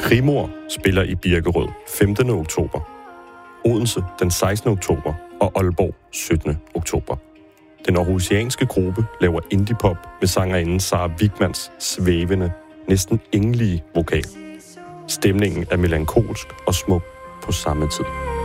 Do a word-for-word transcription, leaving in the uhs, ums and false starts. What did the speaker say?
Grimor spiller i Birkerød femtende oktober, Odense den sekstende oktober og Aalborg syttende oktober. Den aarhusianske gruppe laver indie-pop med sangerinden Sara Wigmans svævende, næsten engelige vokal. Stemningen er melankolsk og smuk på samme tid.